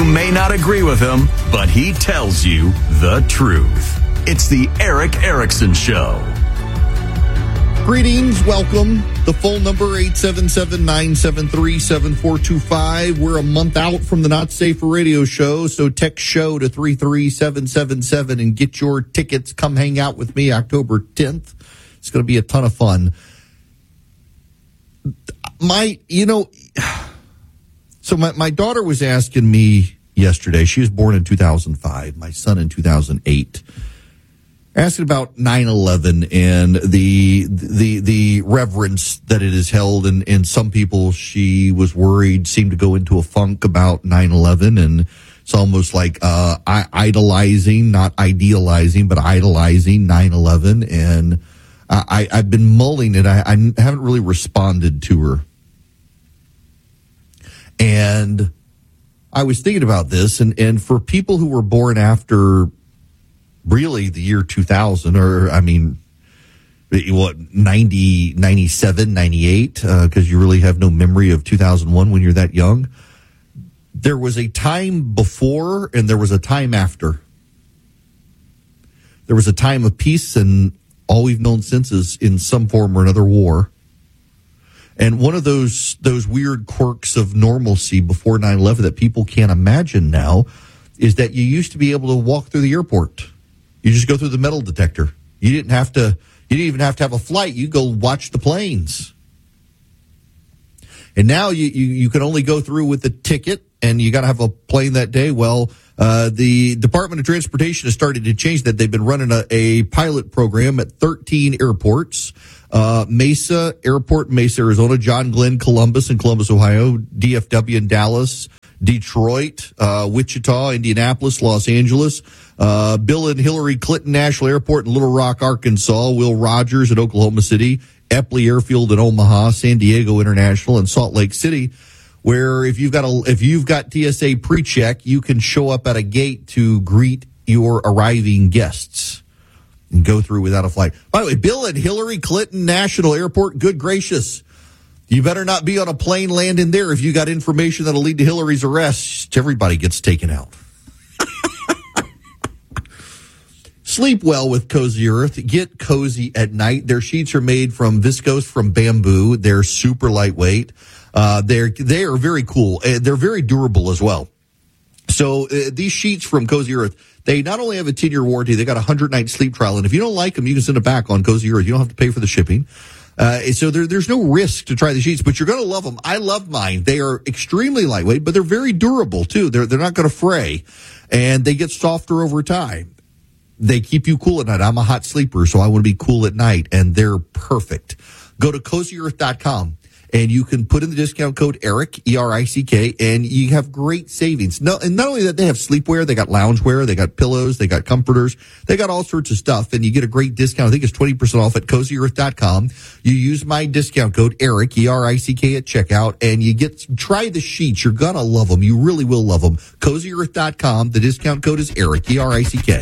may not agree with him, but he tells you the truth. It's the Erick Erickson Show. Greetings, welcome. The phone number, 877-973-7425. We're a month out from the Not Safe for Radio show, so text show to 33777 and get your tickets. Come hang out with me October 10th. It's going to be a ton of fun. My daughter was asking me yesterday. She was born in 2005, my son in 2008. Asking about 9/11 and the reverence that it is held, and some people, she was worried, seemed to go into a funk about 9/11, and it's almost like idolizing, not idealizing, but idolizing 9/11, and I've been mulling it. I haven't really responded to her, and I was thinking about this, and for people who were born after really the year 2000, or 90, 97, 98, because you really have no memory of 2001 when you're that young. There was a time before and there was a time after. There was a time of peace, and all we've known since is in some form or another war. And one of those weird quirks of normalcy before 9/11 that people can't imagine now is that you used to be able to walk through the airport. You just go through the metal detector. You didn't even have to have a flight. You go watch the planes. And now you can only go through with a ticket, and you got to have a plane that day. Well, the Department of Transportation has started to change that. They've been running a pilot program at 13 airports. Mesa Airport, Mesa, Arizona, John Glenn, Columbus, and Columbus, Ohio, DFW in Dallas, Detroit, Wichita, Indianapolis, Los Angeles, Bill and Hillary Clinton National Airport in Little Rock, Arkansas, Will Rogers in Oklahoma City, Epley Airfield in Omaha, San Diego International, and Salt Lake City, where if you've got TSA pre-check, you can show up at a gate to greet your arriving guests and go through without a flight. By the way, Bill and Hillary Clinton National Airport, good gracious. You better not be on a plane landing there if you got information that'll lead to Hillary's arrest. Everybody gets taken out. Sleep well with Cozy Earth. Get cozy at night. Their sheets are made from viscose from bamboo. They're super lightweight. They are very cool. They're very durable as well. So these sheets from Cozy Earth, they not only have a 10-year warranty, they got a 100-night sleep trial. And if you don't like them, you can send it back on Cozy Earth. You don't have to pay for the shipping. So there's no risk to try the sheets, but you're going to love them. I love mine. They are extremely lightweight, but they're very durable too. They're not going to fray, and they get softer over time. They keep you cool at night. I'm a hot sleeper, so I want to be cool at night, and they're perfect. Go to CozyEarth.com, and you can put in the discount code ERICK, E-R-I-C-K, and you have great savings. No, and not only that, they have sleepwear, they got loungewear, they got pillows, they got comforters, they got all sorts of stuff, and you get a great discount. I think it's 20% off at CozyEarth.com. You use my discount code ERICK, E-R-I-C-K, at checkout, and try the sheets. You're gonna love them. You really will love them. CozyEarth.com. The discount code is ERICK, E-R-I-C-K.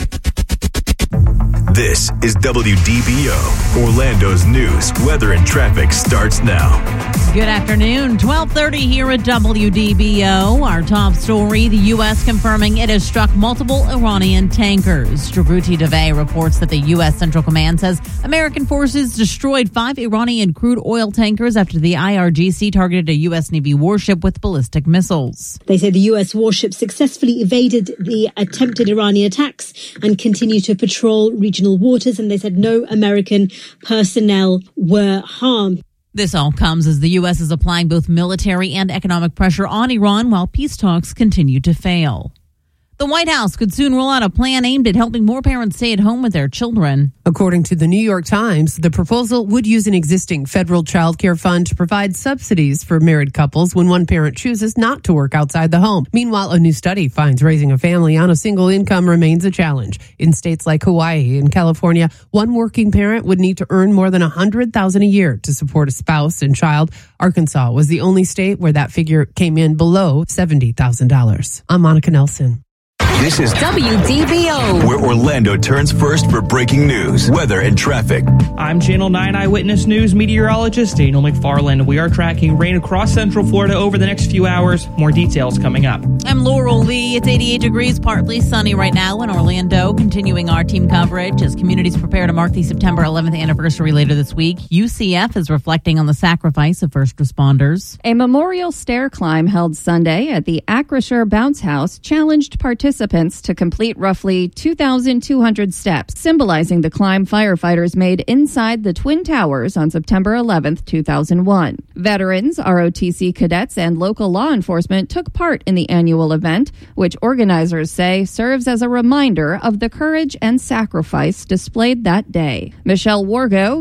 This is WDBO. Orlando's news, weather, and traffic starts now. Good afternoon. 12:30 here at WDBO. Our top story, the U.S. confirming it has struck multiple Iranian tankers. Dragruti Devay reports that the U.S. Central Command says American forces destroyed 5 Iranian crude oil tankers after the IRGC targeted a U.S. Navy warship with ballistic missiles. They say the U.S. warship successfully evaded the attempted Iranian attacks and continued to patrol regional waters, and they said no American personnel were harmed. This all comes as the U.S. is applying both military and economic pressure on Iran while peace talks continue to fail. The White House could soon roll out a plan aimed at helping more parents stay at home with their children. According to the New York Times, the proposal would use an existing federal child care fund to provide subsidies for married couples when one parent chooses not to work outside the home. Meanwhile, a new study finds raising a family on a single income remains a challenge. In states like Hawaii and California, one working parent would need to earn more than $100,000 a year to support a spouse and child. Arkansas was the only state where that figure came in below $70,000. I'm Monica Nelson. This is WDBO, where Orlando turns first for breaking news, weather, and traffic. I'm Channel 9 Eyewitness News meteorologist Daniel McFarland. We are tracking rain across Central Florida over the next few hours. More details coming up. I'm Laurel Lee. It's 88 degrees, partly sunny right now in Orlando. Continuing our team coverage as communities prepare to mark the September 11th anniversary later this week. UCF is reflecting on the sacrifice of first responders. A memorial stair climb held Sunday at the Acrisure Bounce House challenged participants to complete roughly 2,200 steps, symbolizing the climb firefighters made inside the Twin Towers on September 11th, 2001. Veterans, ROTC cadets, and local law enforcement took part in the annual event, which organizers say serves as a reminder of the courage and sacrifice displayed that day. Michelle Wargo,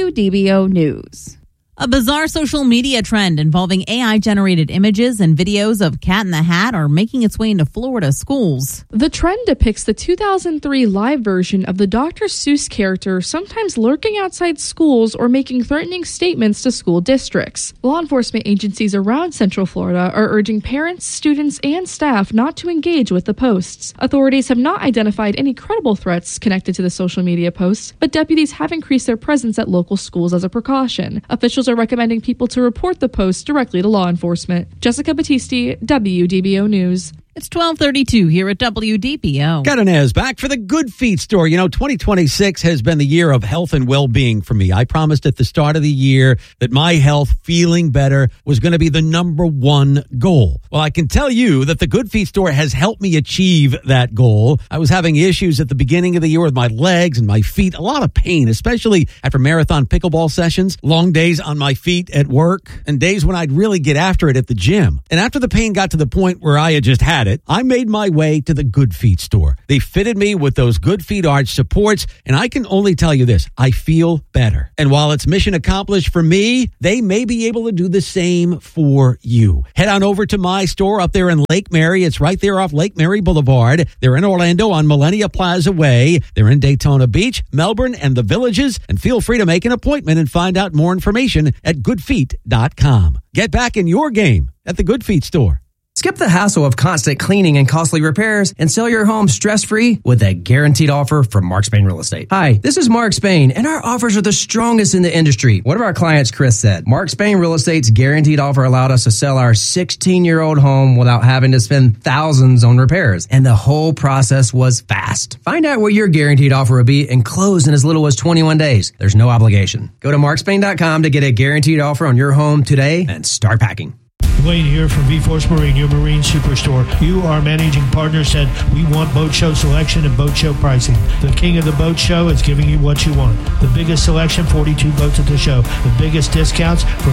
WDBO News. A bizarre social media trend involving AI-generated images and videos of Cat in the Hat are making its way into Florida schools. The trend depicts the 2003 live version of the Dr. Seuss character sometimes lurking outside schools or making threatening statements to school districts. Law enforcement agencies around Central Florida are urging parents, students, and staff not to engage with the posts. Authorities have not identified any credible threats connected to the social media posts, but deputies have increased their presence at local schools as a precaution. Officials are recommending people to report the posts directly to law enforcement. Jessica Battisti, WDBO News. It's 12:32 here at WDBO. Got Inez back for the Good Feet store. 2026 has been the year of health and well-being for me. I promised at the start of the year that my health, feeling better, was going to be the number one goal. Well, I can tell you that the Good Feet store has helped me achieve that goal. I was having issues at the beginning of the year with my legs and my feet, a lot of pain, especially after marathon pickleball sessions, long days on my feet at work, and days when I'd really get after it at the gym. And after the pain got to the point where I had just had it, I made my way to the Good Feet store. They fitted me with those Good Feet arch supports, and I can only tell you this, I feel better. And while it's mission accomplished for me, they may be able to do the same for you. Head on over to my store up there in Lake Mary. It's right there off Lake Mary Boulevard. They're in Orlando on Millennia Plaza Way. They're in Daytona Beach, Melbourne, and the Villages. And feel free to make an appointment and find out more information at goodfeet.com. Get back in your game at the Good Feet store. Skip the hassle of constant cleaning and costly repairs and sell your home stress-free with a guaranteed offer from Mark Spain Real Estate. Hi, this is Mark Spain, and our offers are the strongest in the industry. One of our clients, Chris, said, Mark Spain Real Estate's guaranteed offer allowed us to sell our 16-year-old home without having to spend thousands on repairs, and the whole process was fast. Find out what your guaranteed offer will be and close in as little as 21 days. There's no obligation. Go to markspain.com to get a guaranteed offer on your home today and start packing. Wayne here from V-Force Marine, your marine superstore. You, our managing partner, said we want boat show selection and boat show pricing. The king of the boat show is giving you what you want. The biggest selection, 42 boats at the show. The biggest discounts from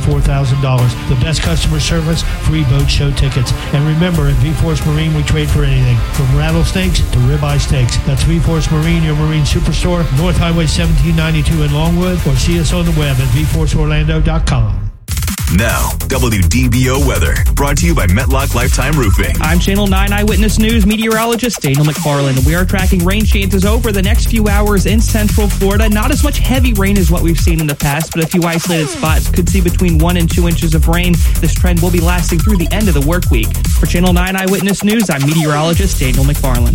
$74,000. The best customer service, free boat show tickets. And remember, at V-Force Marine, we trade for anything from rattlesnakes to ribeye steaks. That's V-Force Marine, your marine superstore, North Highway 1792 in Longwood, or see us on the web at vforceorlando.com. Now, WDBO weather, brought to you by Metlock Lifetime Roofing. I'm Channel 9 Eyewitness News meteorologist Daniel McFarland. We are tracking rain chances over the next few hours in Central Florida. Not as much heavy rain as what we've seen in the past, but a few isolated spots could see between 1 and 2 inches of rain. This trend will be lasting through the end of the work week. For Channel 9 Eyewitness News, I'm meteorologist Daniel McFarland.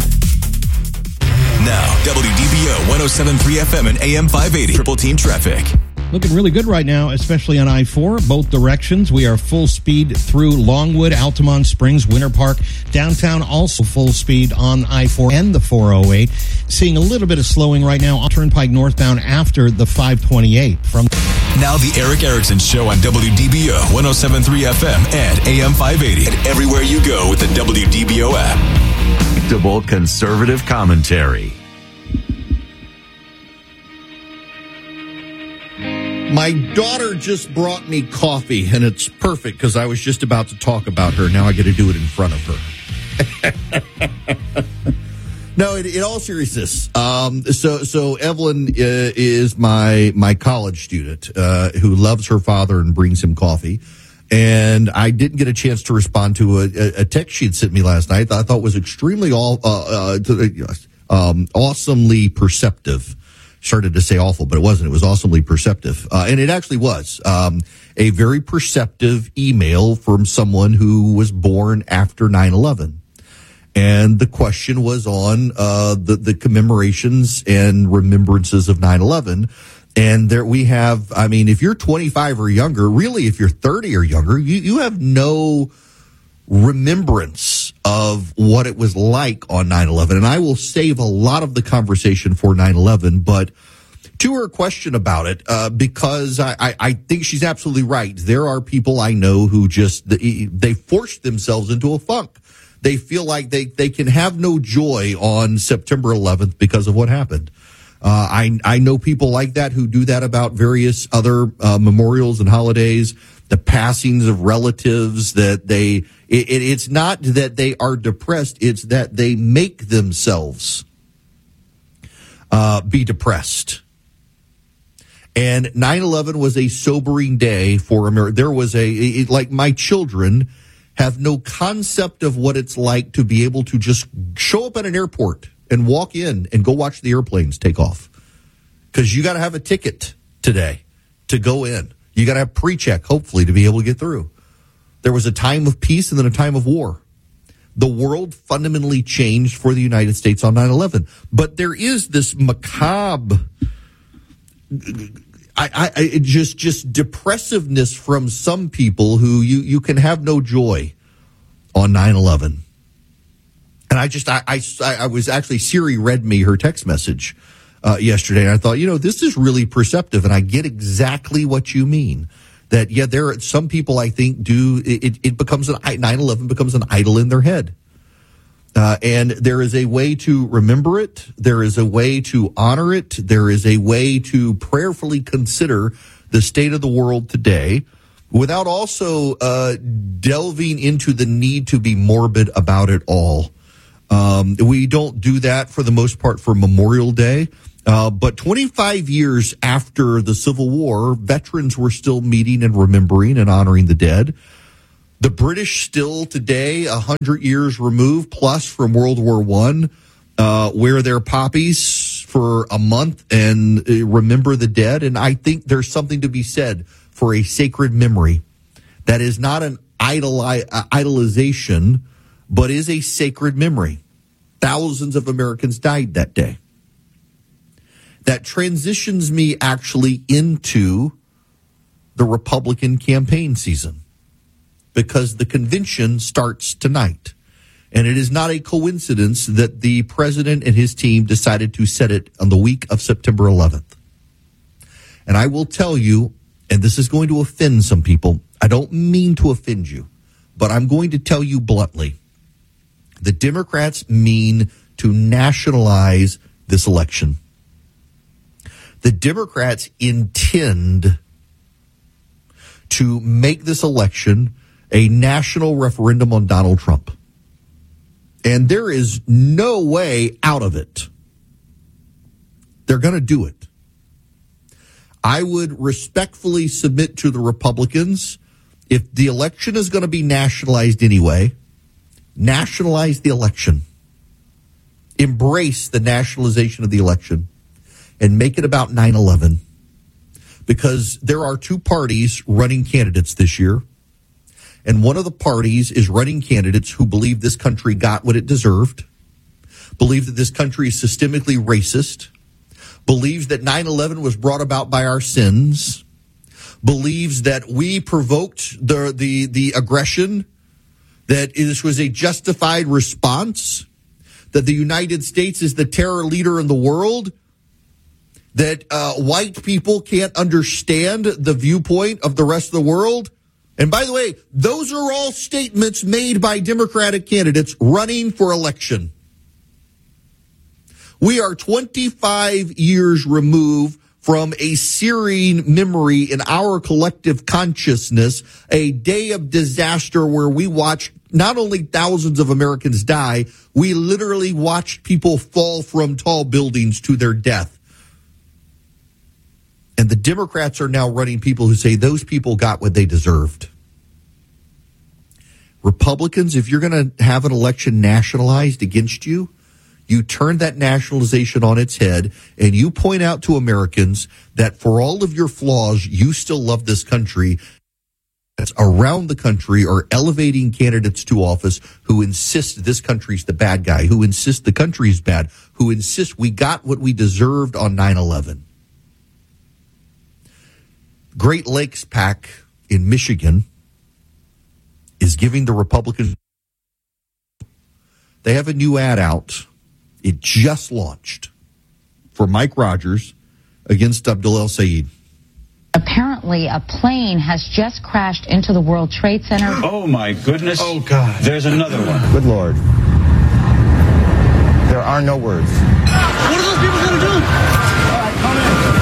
Now, WDBO 107.3 FM and AM 580. Triple Team Traffic. Looking really good right now, especially on I-4, both directions. We are full speed through Longwood, Altamont Springs, Winter Park. Downtown also full speed on I-4 and the 408. Seeing a little bit of slowing right now on Turnpike northbound after the 528. Now the Eric Erickson Show on WDBO 107.3 FM and AM 580. And everywhere you go with the WDBO app. Predictable conservative commentary. My daughter just brought me coffee, and it's perfect because I was just about to talk about her. Now I get to do it in front of her. No, in all seriousness, so Evelyn is my college student who loves her father and brings him coffee. And I didn't get a chance to respond to a text she had sent me last night that I thought was extremely awesomely perceptive. Started to say awful, but it wasn't. It was awesomely perceptive. And it actually was a very perceptive email from someone who was born after 9/11. And the question was on the commemorations and remembrances of 9/11. And there we have, I mean, if you're 25 or younger, really, if you're 30 or younger, you have no remembrance of what it was like on 9/11. And I will save a lot of the conversation for 9/11, but to her question about it, because I think she's absolutely right. There are people I know who just, they forced themselves into a funk. They feel like they can have no joy on September 11th because of what happened. I know people like that who do that about various other memorials and holidays, the passings of relatives, that it's not that they are depressed, it's that they make themselves be depressed. And 9/11 was a sobering day for America. There was like my children have no concept of what it's like to be able to just show up at an airport and walk in and go watch the airplanes take off. Because you got to have a ticket today to go in. You got to have pre-check, hopefully, to be able to get through. There was a time of peace and then a time of war. The world fundamentally changed for the United States on 9/11. But there is this macabre, just depressiveness from some people who you can have no joy on 9/11. And I was actually, Siri read me her text message yesterday, and I thought, this is really perceptive, and I get exactly what you mean. That, yeah, there are some people I think do, it becomes 9/11 becomes an idol in their head. And there is a way to remember it. There is a way to honor it. There is a way to prayerfully consider the state of the world today without also delving into the need to be morbid about it all. We don't do that for the most part for Memorial Day. But 25 years after the Civil War, veterans were still meeting and remembering and honoring the dead. The British still today, 100 years removed plus from World War I, wear their poppies for a month and remember the dead. And I think there's something to be said for a sacred memory that is not an idolization, but is a sacred memory. Thousands of Americans died that day. That transitions me actually into the Republican campaign season, because the convention starts tonight. And it is not a coincidence that the president and his team decided to set it on the week of September 11th. And I will tell you, and this is going to offend some people, I don't mean to offend you, but I'm going to tell you bluntly, the Democrats mean to nationalize this election. The Democrats intend to make this election a national referendum on Donald Trump. And there is no way out of it. They're going to do it. I would respectfully submit to the Republicans, if the election is going to be nationalized anyway, nationalize the election. Embrace the nationalization of the election and make it about 9/11. Because there are two parties running candidates this year. And one of the parties is running candidates who believe this country got what it deserved, believe that this country is systemically racist, believes that 9/11 was brought about by our sins, believes that we provoked the aggression, that this was a justified response, that the United States is the terror leader in the world, that white people can't understand the viewpoint of the rest of the world. And by the way, those are all statements made by Democratic candidates running for election. We are 25 years removed from a searing memory in our collective consciousness, a day of disaster where we watched not only thousands of Americans die, we literally watched people fall from tall buildings to their death. And the Democrats are now running people who say those people got what they deserved. Republicans, if you're going to have an election nationalized against you, you turn that nationalization on its head and you point out to Americans that for all of your flaws, you still love this country. around the country are elevating candidates to office who insist this country's the bad guy, who insist the country's bad, who insist we got what we deserved on 9/11. Great Lakes PAC in Michigan is giving the Republicans. They have a new ad out. It just launched for Mike Rogers against Abdul El Sayed. Apparently, a plane has just crashed into the World Trade Center. Oh, my goodness. Oh, God. There's another one. Good Lord. There are no words. What are those people going to do? All right, come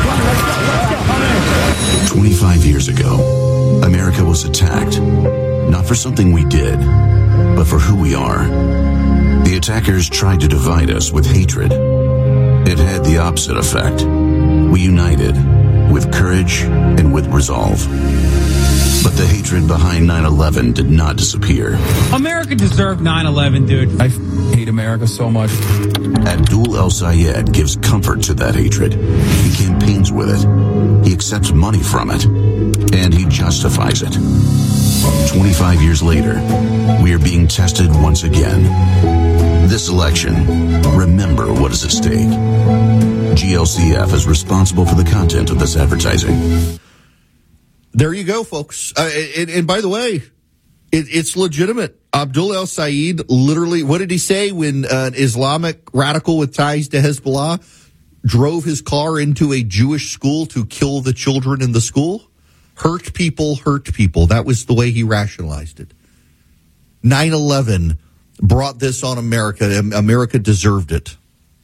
in. Let's go. 25 years ago, America was attacked, not for something we did, but for who we are. The attackers tried to divide us with hatred. It had the opposite effect. We united with courage and with resolve. But the hatred behind 9/11 did not disappear. America deserved 9/11, dude. I hate America so much. Abdul El Sayed gives comfort to that hatred. He campaigns with it. He accepts money from it. And he justifies it. 25 years later, we are being tested once again. This election, remember what is at stake. GLCF is responsible for the content of this advertising. There you go, folks. And by the way, it's legitimate. Abdul El Sayed literally, what did he say when an Islamic radical with ties to Hezbollah drove his car into a Jewish school to kill the children in the school? Hurt people, hurt people. That was the way he rationalized it. 9/11 brought this on America. America deserved it.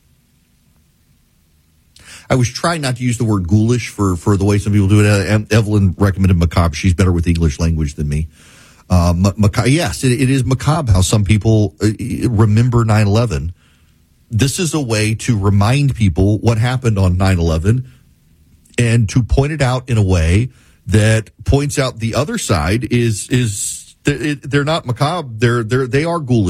I was trying not to use the word ghoulish for the way some people do it. Evelyn recommended macabre. She's better with English language than me. Yes, it is macabre how some people remember 9/11. This is a way to remind people what happened on 9/11 and to point it out in a way that points out the other side is they're not macabre. They are ghoulish.